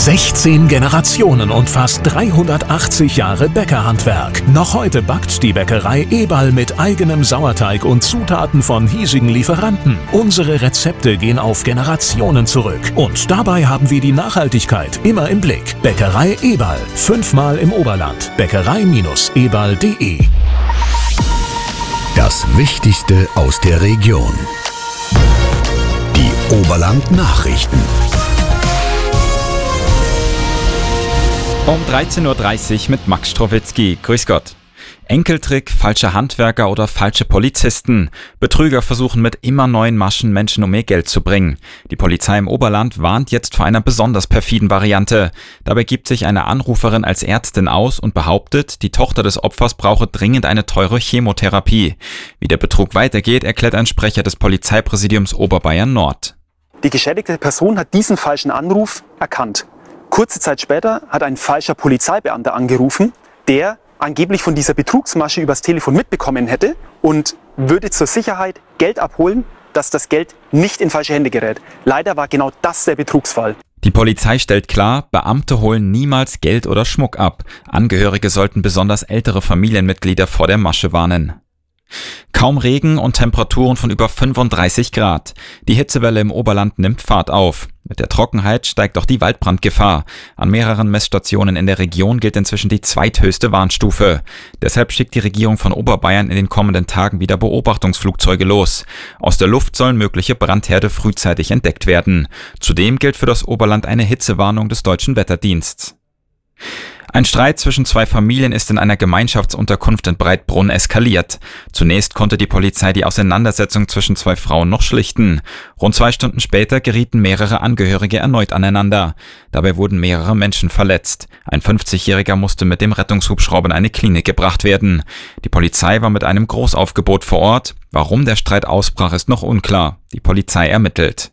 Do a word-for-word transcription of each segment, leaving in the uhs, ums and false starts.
sechzehn Generationen und fast dreihundertachtzig Jahre Bäckerhandwerk. Noch heute backt die Bäckerei Eberl mit eigenem Sauerteig und Zutaten von hiesigen Lieferanten. Unsere Rezepte gehen auf Generationen zurück. Und dabei haben wir die Nachhaltigkeit immer im Blick. Bäckerei Eberl. Fünfmal im Oberland. Bäckerei Eberl punkt de. Das Wichtigste aus der Region. Die Oberland-Nachrichten. Um dreizehn Uhr dreißig mit Max Strowitzki. Grüß Gott. Enkeltrick, falsche Handwerker oder falsche Polizisten. Betrüger versuchen mit immer neuen Maschen Menschen um ihr Geld zu bringen. Die Polizei im Oberland warnt jetzt vor einer besonders perfiden Variante. Dabei gibt sich eine Anruferin als Ärztin aus und behauptet, die Tochter des Opfers brauche dringend eine teure Chemotherapie. Wie der Betrug weitergeht, erklärt ein Sprecher des Polizeipräsidiums Oberbayern Nord. Die geschädigte Person hat diesen falschen Anruf erkannt. Kurze Zeit später hat ein falscher Polizeibeamter angerufen, der angeblich von dieser Betrugsmasche übers Telefon mitbekommen hätte und würde zur Sicherheit Geld abholen, dass das Geld nicht in falsche Hände gerät. Leider war genau das der Betrugsfall. Die Polizei stellt klar, Beamte holen niemals Geld oder Schmuck ab. Angehörige sollten besonders ältere Familienmitglieder vor der Masche warnen. Kaum Regen und Temperaturen von über fünfunddreißig Grad. Die Hitzewelle im Oberland nimmt Fahrt auf. Mit der Trockenheit steigt auch die Waldbrandgefahr. An mehreren Messstationen in der Region gilt inzwischen die zweithöchste Warnstufe. Deshalb schickt die Regierung von Oberbayern in den kommenden Tagen wieder Beobachtungsflugzeuge los. Aus der Luft sollen mögliche Brandherde frühzeitig entdeckt werden. Zudem gilt für das Oberland eine Hitzewarnung des Deutschen Wetterdienstes. Ein Streit zwischen zwei Familien ist in einer Gemeinschaftsunterkunft in Breitbrunn eskaliert. Zunächst konnte die Polizei die Auseinandersetzung zwischen zwei Frauen noch schlichten. Rund zwei Stunden später gerieten mehrere Angehörige erneut aneinander. Dabei wurden mehrere Menschen verletzt. Ein fünfzigjähriger musste mit dem Rettungshubschrauber in eine Klinik gebracht werden. Die Polizei war mit einem Großaufgebot vor Ort. Warum der Streit ausbrach, ist noch unklar. Die Polizei ermittelt.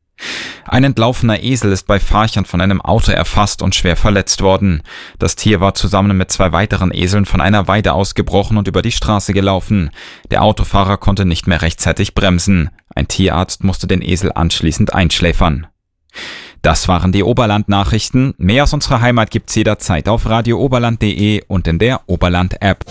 Ein entlaufener Esel ist bei Farchern von einem Auto erfasst und schwer verletzt worden. Das Tier war zusammen mit zwei weiteren Eseln von einer Weide ausgebrochen und über die Straße gelaufen. Der Autofahrer konnte nicht mehr rechtzeitig bremsen. Ein Tierarzt musste den Esel anschließend einschläfern. Das waren die Oberland-Nachrichten. Mehr aus unserer Heimat gibt's jederzeit auf radio oberland punkt de und in der Oberland-App.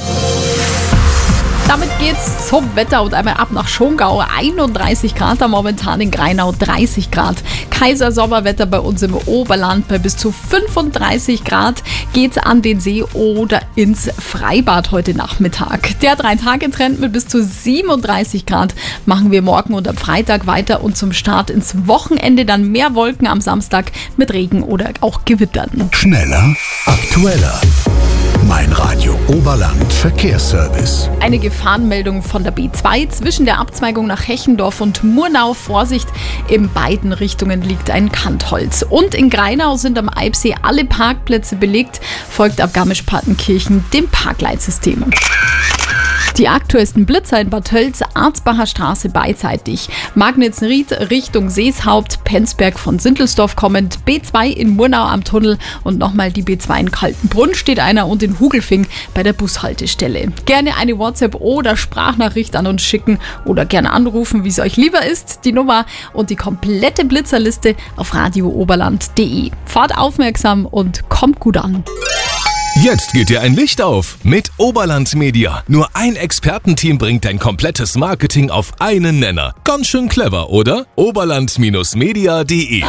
Damit geht's zum Wetter und einmal ab nach Schongau. einunddreißig Grad, da momentan in Greinau dreißig Grad. Kaisersommerwetter bei uns im Oberland. Bei bis zu fünfunddreißig Grad geht's an den See oder ins Freibad heute Nachmittag. Der Drei-Tage-Trend mit bis zu siebenunddreißig Grad machen wir morgen und am Freitag weiter und zum Start ins Wochenende dann mehr Wolken am Samstag mit Regen oder auch Gewittern. Schneller, aktueller. Mein Radio Oberland Verkehrsservice. Eine Gefahrenmeldung von der B zwei zwischen der Abzweigung nach Hechendorf und Murnau. Vorsicht, in beiden Richtungen liegt ein Kantholz. Und in Greinau sind am Eibsee alle Parkplätze belegt, folgt ab Garmisch-Partenkirchen dem Parkleitsystem. Die aktuellsten Blitzer in Bad Tölz, Arzbacher Straße beidseitig. Magnitz-Ried Richtung Seeshaupt, Penzberg von Sintelsdorf kommend, B zwei in Murnau am Tunnel und nochmal die B zwei in Kaltenbrunn steht einer und in Hugelfing bei der Bushaltestelle. Gerne eine WhatsApp oder Sprachnachricht an uns schicken oder gerne anrufen, wie es euch lieber ist. Die Nummer und die komplette Blitzerliste auf radio oberland punkt de. Fahrt aufmerksam und kommt gut an. Jetzt geht dir ein Licht auf mit Oberland Media. Nur ein Expertenteam bringt dein komplettes Marketing auf einen Nenner. Ganz schön clever, oder? oberland Media punkt de.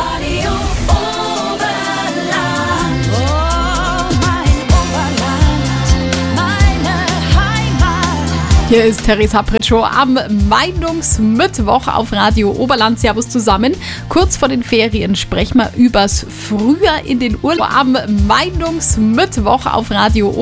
Hier ist Theresa Pritschow am Meinungsmittwoch auf Radio Oberland. Servus zusammen. Kurz vor den Ferien sprechen wir übers Frühjahr in den Urlaub am Meinungsmittwoch auf Radio Oberland.